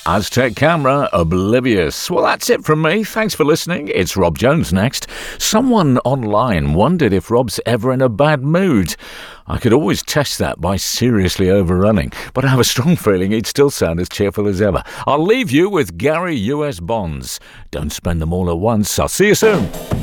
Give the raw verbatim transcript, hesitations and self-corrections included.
Aztec Camera, Oblivious. Well, that's it from me. Thanks for listening. It's Rob Jones next. Someone online wondered if Rob's ever in a bad mood. I could always test that by seriously overrunning, but I have a strong feeling he'd still sound as cheerful as ever. I'll leave you with Gary U S Bonds. Don't spend them all at once. I'll see you soon.